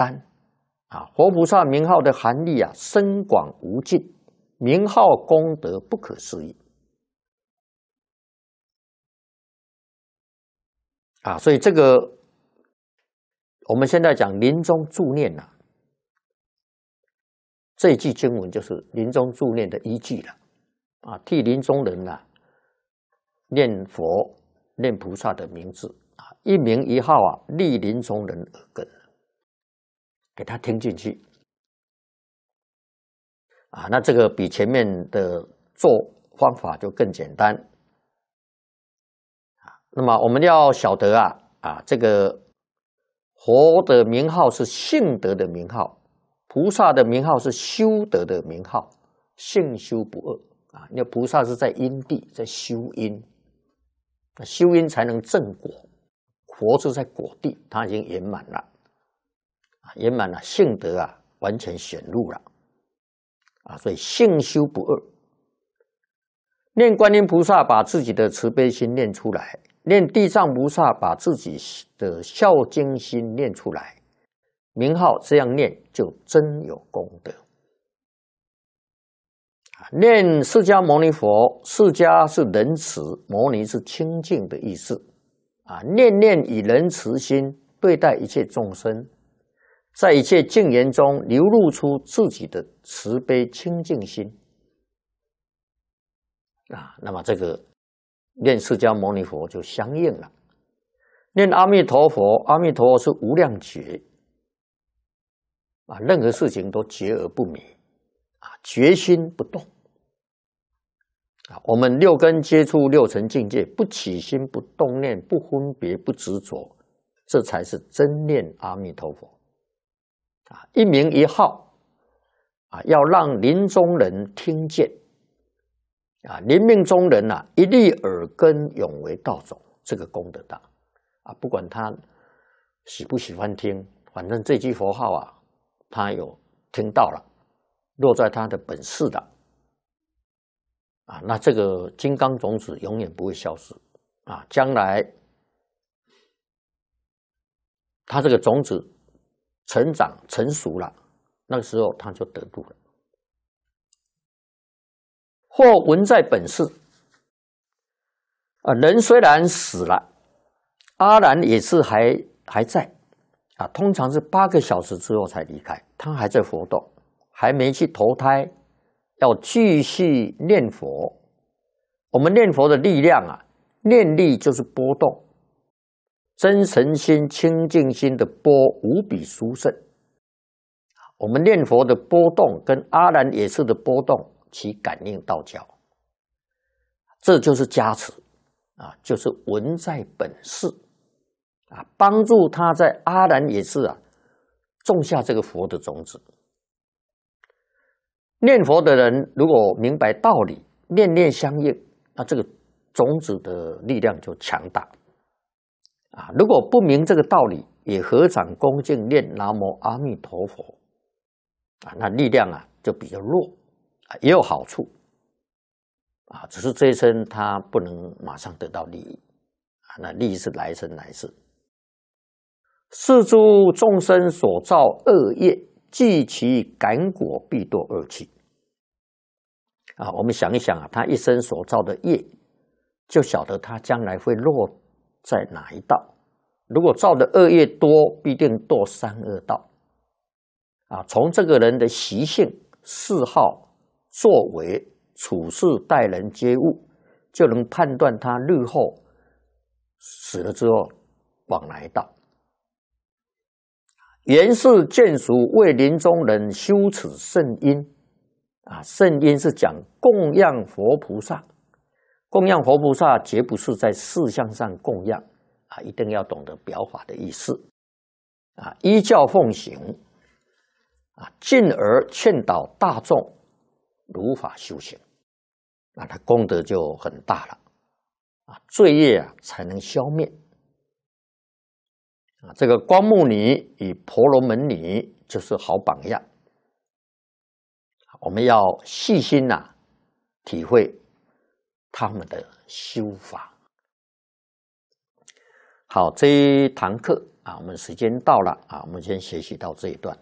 单啊。活菩萨名号的含义啊，深广无尽，名号功德不可思议啊。所以这个我们现在讲临终助念啊，这一句经文就是临终助念的依据了啊，替临终人啊念佛念菩萨的名字啊，一名一号啊，立临终人耳根，给他听进去啊。那这个比前面的做方法就更简单啊。那么我们要晓得啊，这个佛的名号是性德的名号，菩萨的名号是修德的名号，性修不二啊。因为菩萨是在因地，在修因，修因才能正果。佛是在果地，他已经圆满了，圆满了，性德啊完全显露了啊。所以性修不二。念观音菩萨把自己的慈悲心念出来，念地藏菩萨把自己的孝敬心念出来，名号这样念就真有功德。念释迦牟尼佛，释迦是仁慈，牟尼是清净的意思啊。念念以仁慈心对待一切众生，在一切境缘中流露出自己的慈悲清净心啊。那么这个念释迦牟尼佛就相应了。念阿弥陀佛，阿弥陀佛是无量觉啊，任何事情都觉而不迷啊，决心不动啊。我们六根接触六尘境界，不起心不动念，不分别不执着，这才是真念阿弥陀佛啊。一名一号啊，要让临终人听见啊，临命终人啊，一粒耳根永为道种，这个功德大啊。不管他喜不喜欢听，反正这句佛号啊，他有听到了，落在他的本事了啊。那这个金刚种子永远不会消失啊。将来他这个种子成长成熟了，那个时候他就得度了。或闻在本世啊，人虽然死了，阿难也是还在啊，通常是8个小时之后才离开，他还在活动，还没去投胎，要继续念佛。我们念佛的力量啊，念力就是波动，真诚心、清净心的波无比殊胜。我们念佛的波动跟阿难也是的波动其感应道交，这就是加持啊，就是闻在本世啊，帮助他在阿难也是啊种下这个佛的种子。念佛的人如果明白道理，念念相应，那这个种子的力量就强大啊。如果不明这个道理，也合掌恭敬念南无阿弥陀佛啊，那力量啊就比较弱啊，也有好处啊，只是这一生他不能马上得到利益啊，那利益是来生来世。是诸众生所造恶业，即其感果必堕恶趣啊。我们想一想啊，他一生所造的业，就晓得他将来会落在哪一道。如果造的恶业多，必定堕三恶道啊。从这个人的习性、嗜好、作为、处事、待人接物，就能判断他日后死了之后往哪一道。原是眷属为临终人修此圣因啊，圣因是讲供养佛菩萨，供养佛菩萨绝不是在事项上供养啊，一定要懂得表法的意思啊，依教奉行啊，进而劝导大众如法修行，那他功德就很大了啊，罪业啊才能消灭。啊，这个光目女与婆罗门女就是好榜样，我们要细心体会他们的修法。好，这一堂课啊，我们时间到了啊，我们先学习到这一段。